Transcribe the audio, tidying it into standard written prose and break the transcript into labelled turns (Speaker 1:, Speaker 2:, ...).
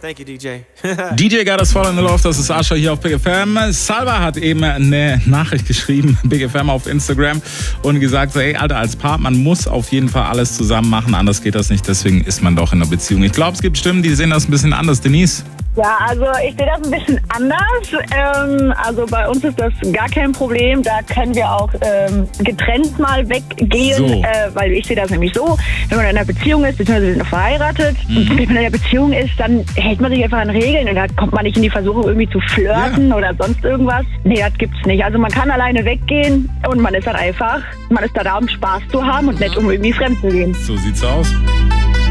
Speaker 1: Thank you, DJ.
Speaker 2: DJ Got Us Fall in the Love, das ist Asher hier auf Big FM. Salva hat eben eine Nachricht geschrieben, Big FM auf Instagram, und gesagt, so, ey, Alter, als Paar, man muss auf jeden Fall alles zusammen machen, anders geht das nicht, deswegen ist man doch in einer Beziehung. Ich glaube, es gibt Stimmen, die sehen das ein bisschen anders. Denise?
Speaker 3: Ja, also ich sehe das ein bisschen anders. Also bei uns ist das gar kein Problem. Da können wir auch getrennt mal weggehen,
Speaker 2: So.
Speaker 3: Weil ich sehe das nämlich so, wenn man in einer Beziehung ist, beziehungsweise noch verheiratet, und wenn man in einer Beziehung ist, dann hält man sich einfach an Regeln und da kommt man nicht in die Versuchung, irgendwie zu flirten oder sonst irgendwas. Nee, das gibt's nicht. Also man kann alleine weggehen und man ist dann einfach, man ist da um Spaß zu haben und nicht um irgendwie fremd zu gehen.
Speaker 2: So sieht's aus.